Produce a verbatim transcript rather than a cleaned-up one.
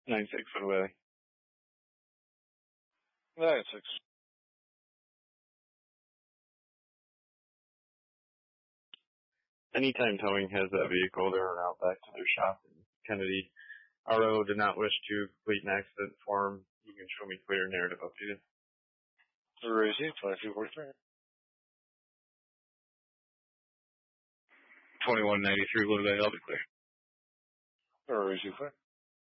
nine six for the Willie. nine six. Anytime towing has that vehicle, they're en route back to their shop in Kennedy. R O did not wish to complete an accident form. You can show me clear narrative updated. Racing, twenty-two forty-three. twenty-one ninety-three, what did I help you clear? Racing, clear.